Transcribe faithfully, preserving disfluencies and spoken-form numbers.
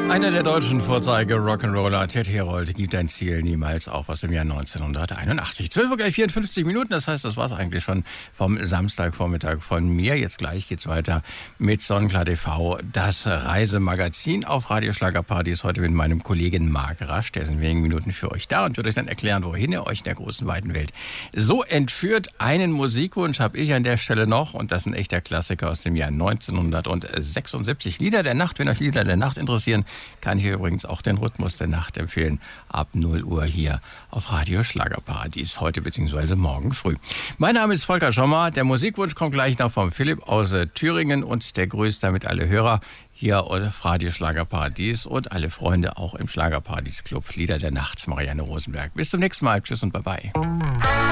Einer der deutschen Vorzeige-Rock'n'Roller, Ted Herold, gibt ein Ziel niemals auf, aus dem Jahr neunzehnhunderteinundachtzig. zwölf Uhr gleich vierundfünfzig Minuten, das heißt, das war's eigentlich schon vom Samstagvormittag von mir. Jetzt gleich geht's weiter mit Sonnenklar T V, das Reisemagazin auf Radioschlagerpartys. Heute mit meinem Kollegen Marc Rasch, der ist in wenigen Minuten für euch da und wird euch dann erklären, wohin er euch in der großen, weiten Welt so entführt. Einen Musikwunsch habe ich an der Stelle noch und das ist ein echter Klassiker aus dem Jahr neunzehnhundertsechsundsiebzig. Lieder der Nacht, wenn euch Lieder der Nacht interessieren, kann ich übrigens auch den Rhythmus der Nacht empfehlen. Ab null Uhr hier auf Radio Schlagerparadies. Heute bzw. morgen früh. Mein Name ist Volker Schommer. Der Musikwunsch kommt gleich noch vom Philipp aus äh, Thüringen und der grüßt damit alle Hörer hier auf Radio Schlagerparadies und alle Freunde auch im Schlagerparadies Club. Lieder der Nacht, Marianne Rosenberg. Bis zum nächsten Mal. Tschüss und Bye-bye.